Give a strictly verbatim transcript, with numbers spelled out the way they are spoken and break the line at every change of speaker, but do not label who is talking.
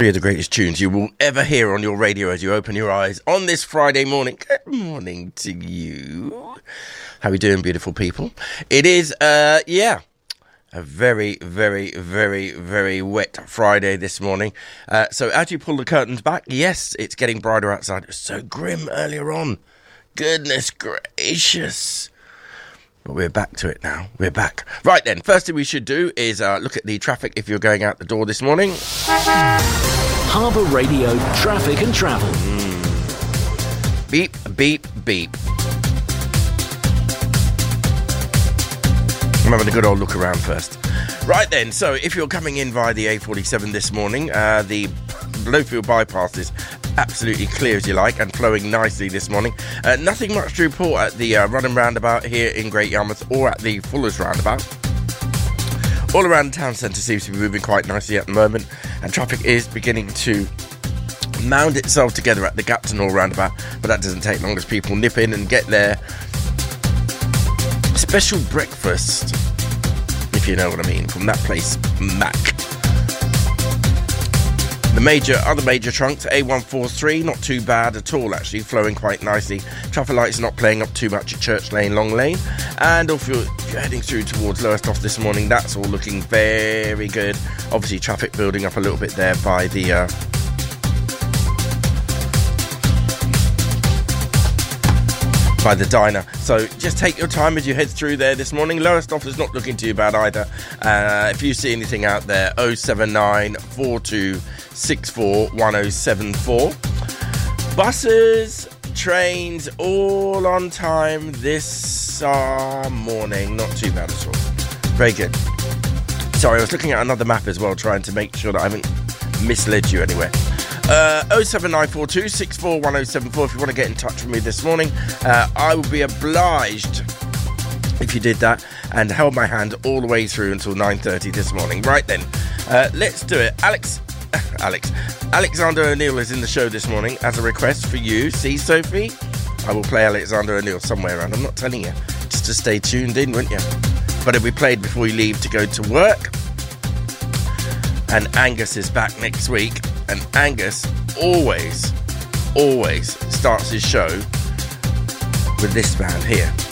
Hear the greatest tunes you will ever hear on your radio as you open your eyes on this Friday morning. Good morning to you. How are you doing, beautiful people? It is, uh, yeah, a very, very, very, very wet Friday this morning. Uh, so as you pull the curtains back, yes, it's getting brighter outside. It was so grim earlier on. Goodness gracious. But we're back to it now. We're back. Right then, first thing we should do is uh, look at the traffic if you're going out the door this morning.
Harbour Radio Traffic and Travel.
Mm. Beep, beep, beep. I'm having a good old look around first. Right then, so if you're coming in via the A forty-seven this morning, uh, the Blowfield bypass is absolutely clear as you like and flowing nicely this morning. Uh, nothing much to report at the uh, Rudham roundabout here in Great Yarmouth or at the Fuller's roundabout. All around the town centre seems to be moving quite nicely at the moment, and traffic is beginning to mound itself together at the Gapton Hall roundabout, but that doesn't take long as people nip in and get their special breakfast, if you know what I mean, from that place, Mac. The major, other major trunks, A one forty-three, not too bad at all actually, flowing quite nicely. Traffic lights not playing up too much at Church Lane, Long Lane. And if you're, if you're heading through towards Lowestoft this morning, that's all looking very good. Obviously traffic building up a little bit there by the... Uh, by the diner. So just take your time as you head through there this morning. Lowestoft is not looking too bad either. Uh, if you see anything out there, oh seven nine four two six four one oh seven four. Buses, trains, all on time this uh, morning. Not too bad at all. Very good. Sorry, I was looking at another map as well, trying to make sure that I haven't misled you anywhere. Uh, oh seven nine four two six four one oh seven four if you want to get in touch with me this morning. Uh, I will be obliged if you did that and held my hand all the way through until nine thirty this morning. Right then, uh, let's do it. Alex, Alex, Alexander O'Neill is in the show this morning as a request for you. See, Sophie? I will play Alexander O'Neill somewhere around. I'm not telling you. Just to stay tuned in, wouldn't you? But it'll be played before you leave to go to work. And Angus is back next week. And Angus always, always starts his show with this band here.